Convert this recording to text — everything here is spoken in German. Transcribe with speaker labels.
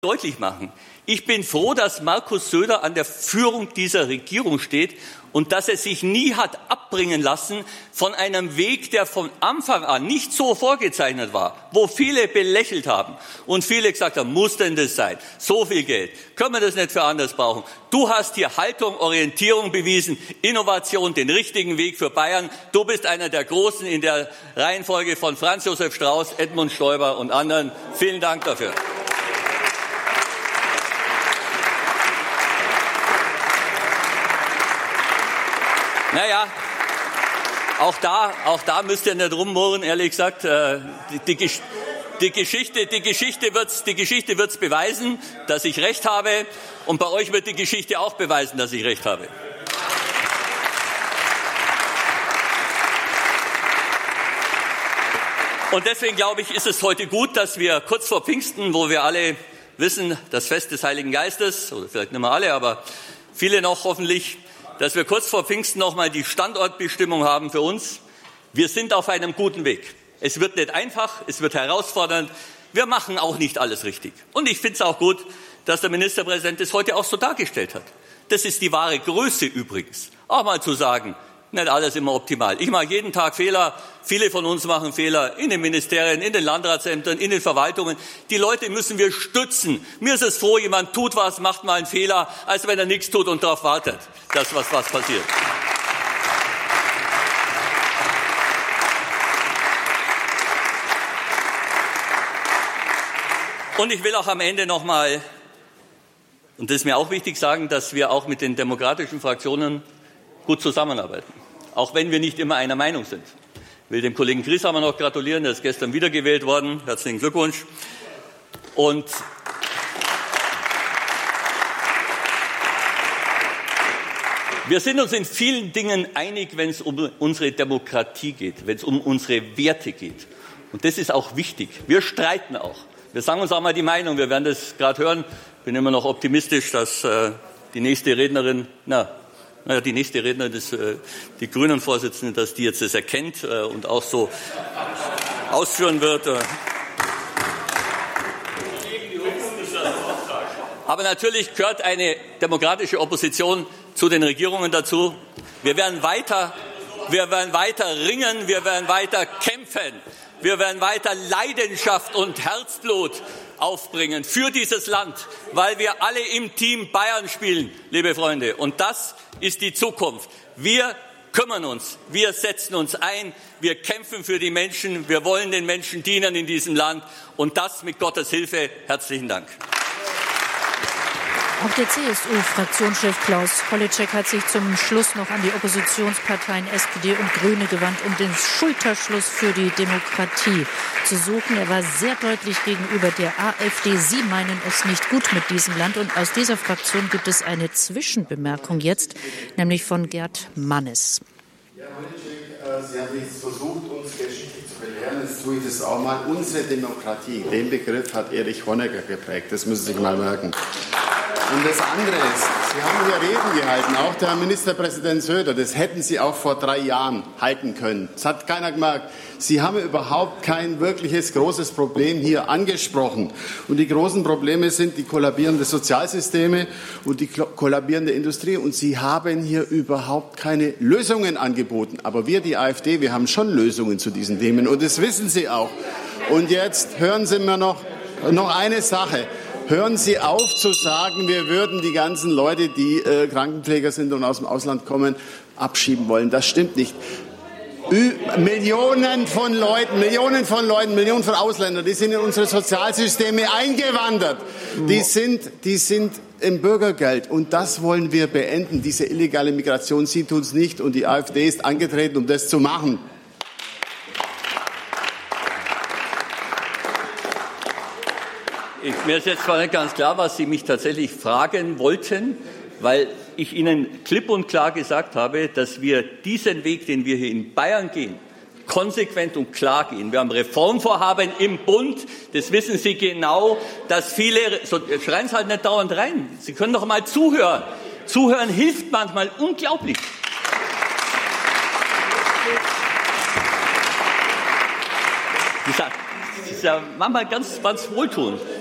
Speaker 1: deutlich machen. Ich bin froh, dass Markus Söder an der Führung dieser Regierung steht und dass er sich nie hat abbringen lassen von einem Weg, der von Anfang an nicht so vorgezeichnet war, wo viele belächelt haben und viele gesagt haben, muss denn das sein? So viel Geld. Können wir das nicht für anders brauchen? Du hast hier Haltung, Orientierung bewiesen, Innovation, den richtigen Weg für Bayern. Du bist einer der Großen in der Reihenfolge von Franz Josef Strauß, Edmund Stoiber und anderen. Vielen Dank dafür. Naja, auch da müsst ihr nicht rummurren, ehrlich gesagt. Die Geschichte wird's beweisen, dass ich recht habe. Und bei euch wird die Geschichte auch beweisen, dass ich recht habe. Und deswegen, glaube ich, ist es heute gut, dass wir kurz vor Pfingsten, wo wir alle wissen, das Fest des Heiligen Geistes, oder vielleicht nicht mehr alle, aber viele noch hoffentlich, dass wir kurz vor Pfingsten noch mal die Standortbestimmung haben für uns. Wir sind auf einem guten Weg. Es wird nicht einfach, es wird herausfordernd. Wir machen auch nicht alles richtig. Und ich finde es auch gut, dass der Ministerpräsident es heute auch so dargestellt hat. Das ist die wahre Größe übrigens. Auch mal zu sagen, nicht alles immer optimal. Ich mache jeden Tag Fehler. Viele von uns machen Fehler in den Ministerien, in den Landratsämtern, in den Verwaltungen. Die Leute müssen wir stützen. Mir ist es froh, jemand tut was, macht mal einen Fehler, als wenn er nichts tut und darauf wartet, dass was passiert. Und ich will auch am Ende noch mal, und das ist mir auch wichtig, sagen, dass wir auch mit den demokratischen Fraktionen gut zusammenarbeiten, auch wenn wir nicht immer einer Meinung sind. Ich will dem Kollegen Grieshammer noch gratulieren, der ist gestern wiedergewählt worden. Herzlichen Glückwunsch. Und wir sind uns in vielen Dingen einig, wenn es um unsere Demokratie geht, wenn es um unsere Werte geht. Und das ist auch wichtig. Wir streiten auch. Wir sagen uns auch mal die Meinung. Wir werden das gerade hören. Ich bin immer noch optimistisch, dass die nächste Rednerin, die Grünen-Vorsitzende, dass die jetzt das erkennt und auch so ausführen wird. Aber natürlich gehört eine demokratische Opposition zu den Regierungen dazu. Wir werden weiter ringen, wir werden weiter kämpfen, wir werden weiter Leidenschaft und Herzblut aufbringen für dieses Land, weil wir alle im Team Bayern spielen, liebe Freunde. Und das ist die Zukunft. Wir kümmern uns, wir setzen uns ein, wir kämpfen für die Menschen, wir wollen den Menschen dienen in diesem Land und das mit Gottes Hilfe. Herzlichen Dank.
Speaker 2: Auch der CSU-Fraktionschef Klaus Holleczek hat sich zum Schluss noch an die Oppositionsparteien SPD und Grüne gewandt, um den Schulterschluss für die Demokratie zu suchen. Er war sehr deutlich gegenüber der AfD. Sie meinen es nicht gut mit diesem Land. Und aus dieser Fraktion gibt es eine Zwischenbemerkung jetzt, nämlich von Gerd Mannes.
Speaker 3: Ja, Holleczek, Sie haben jetzt versucht, uns Geschichte zu belehren. Jetzt tue ich das auch mal. Unsere Demokratie, den Begriff hat Erich Honecker geprägt. Das müssen Sie sich mal merken. Und das andere ist, Sie haben hier Reden gehalten, auch der Ministerpräsident Söder, das hätten Sie auch vor 3 Jahren halten können. Das hat keiner gemerkt. Sie haben überhaupt kein wirkliches großes Problem hier angesprochen. Und die großen Probleme sind die kollabierenden Sozialsysteme und die kollabierende Industrie. Und Sie haben hier überhaupt keine Lösungen angeboten. Aber wir, die AfD, wir haben schon Lösungen zu diesen Themen. Und das wissen Sie auch. Und jetzt hören Sie mir noch eine Sache. Hören Sie auf zu sagen, wir würden die ganzen Leute, die Krankenpfleger sind und aus dem Ausland kommen, abschieben wollen. Das stimmt nicht. Millionen von Ausländern, die sind in unsere Sozialsysteme eingewandert. Die sind im Bürgergeld. Und das wollen wir beenden, diese illegale Migration. Sie tun es nicht und die AfD ist angetreten, um das zu machen.
Speaker 1: Mir ist jetzt zwar nicht ganz klar, was Sie mich tatsächlich fragen wollten, weil ich Ihnen klipp und klar gesagt habe, dass wir diesen Weg, den wir hier in Bayern gehen, konsequent und klar gehen. Wir haben Reformvorhaben im Bund, das wissen Sie genau, dass viele, so schreien Sie halt nicht dauernd rein, Sie können doch mal zuhören. Zuhören hilft manchmal unglaublich. Das ist ja manchmal ganz wohltuend.